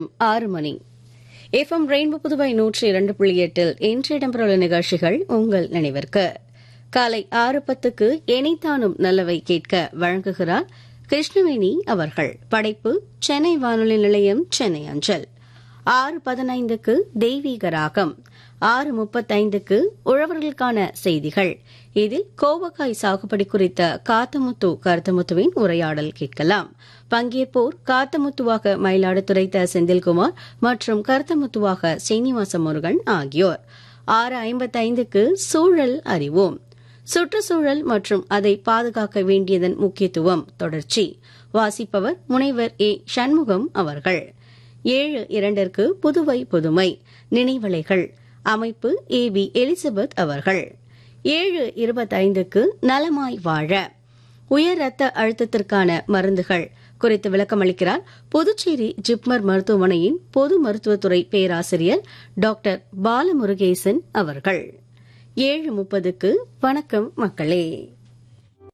6 மணி. FM rainbow Puduvai 102.8 இன்று இடம்பெறவுள்ள நிகழ்ச்சிகள் உங்கள் நினைவிற்கு. காலை 6:10 எனைத்தானும் நல்லவை கேட்க வழங்குகிறார் கிருஷ்ணவேணி அவர்கள். படைப்பு சென்னை வானொலி நிலையம், சென்னை அஞ்சல். 6:15 தெய்வீக ராகம். 6:35 உழவர்களுக்கான செய்திகள். இதில் கோவக்காய் சாகுபடி குறித்த காத்தமுத்து கருத்தமுத்துவின் உரையாடல் கேட்கலாம். பங்கேற்போர் காத்தமுத்துவாக மயிலாடுதுறை த. செந்தில்குமார் மற்றும் கருத்தமுத்துவாக சீனிவாச முருகன் ஆகியோர். 6:55 சூழல் அறிவோம். சுற்றுச்சூழல் மற்றும் அதை பாதுகாக்க வேண்டியதன் முக்கியத்துவம் தொடர்ச்சி. வாசிப்பவர் முனைவர் ஏ. சண்முகம் அவர்கள். 7:02 புதுவை புதுமை நினைவலைகள். அமைப்பு ஏ. பி. எலிசபெத் அவர்கள். 7:25 நலமாய் வாழ உயர் ரத்த அழுத்தத்திற்கான மருந்துகள் குறித்து விளக்கமளிக்கிறார் புதுச்சேரி ஜிப்மர் மருத்துவமனையின் பொது மருத்துவத்துறை பேராசிரியர் டாக்டர் பாலமுருகேசன் அவர்கள். 7:30 வணக்கம் மக்களே.